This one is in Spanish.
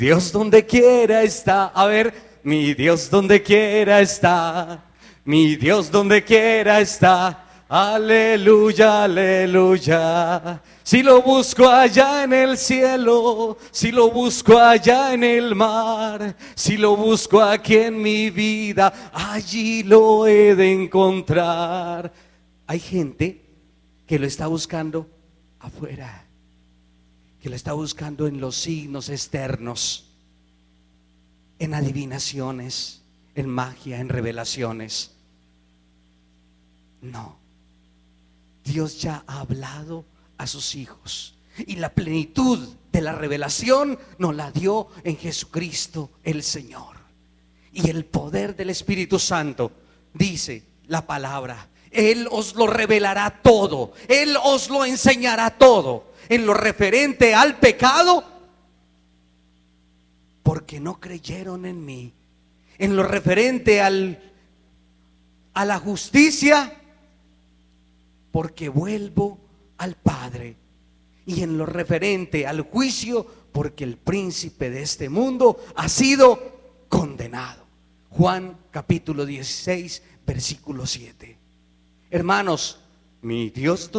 Dios donde quiera está. A ver, mi Dios donde quiera está. Mi Dios donde quiera está. Aleluya, aleluya. Si lo busco allá en el cielo, si lo busco allá en el mar, si lo busco aquí en mi vida, allí lo he de encontrar. Hay gente que lo está buscando afuera, que lo está buscando en los signos externos, en adivinaciones, en magia, en revelaciones. No, Dios ya ha hablado a sus hijos y la plenitud de la revelación nos la dio en Jesucristo el Señor. Y el poder del Espíritu Santo, dice la palabra, Él os lo revelará todo, Él os lo enseñará todo en lo referente al pecado, porque no creyeron en mí. En lo referente a la justicia, porque vuelvo al Padre. Y en lo referente al juicio, porque el príncipe de este mundo ha sido condenado. Juan capítulo 16, versículo 7. Hermanos, mi Dios